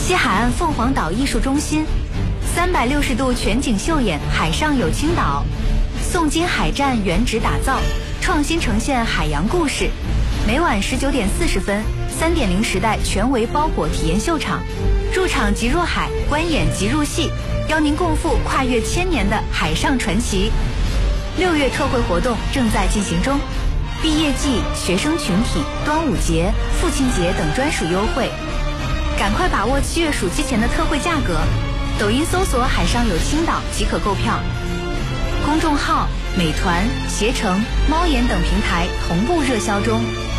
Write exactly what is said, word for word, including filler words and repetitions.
西海岸凤凰岛艺术中心，三百六十度全景秀演海上有青岛，宋金海战原址打造，创新呈现海洋故事。每晚十九点四十分，三点零时代全维包裹体验秀场，入场即入海，观演即入戏，邀您共赴跨越千年的海上传奇。六月特惠活动正在进行中，毕业季、学生群体、端午节、父亲节等专属优惠，赶快把握七月暑期前的特惠价格。抖音搜索海上有青岛即可购票，公众号美团、携程、猫眼等平台同步热销中。